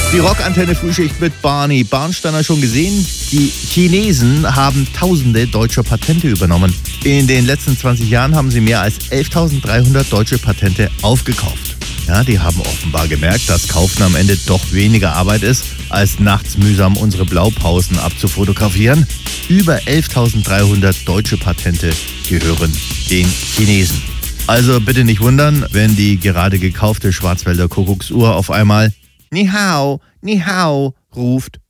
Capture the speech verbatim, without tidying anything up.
Die Rockantenne Frühschicht mit Barney Barnsteiner schon gesehen. Die Chinesen haben tausende deutsche Patente übernommen. In den letzten zwanzig Jahren haben sie mehr als elftausenddreihundert deutsche Patente aufgekauft. Ja, die haben offenbar gemerkt, dass Kaufen am Ende doch weniger Arbeit ist, als nachts mühsam unsere Blaupausen abzufotografieren. Über elftausenddreihundert deutsche Patente gehören den Chinesen. Also bitte nicht wundern, wenn die gerade gekaufte Schwarzwälder Kuckucksuhr auf einmal Ni hao, ni hao ruft.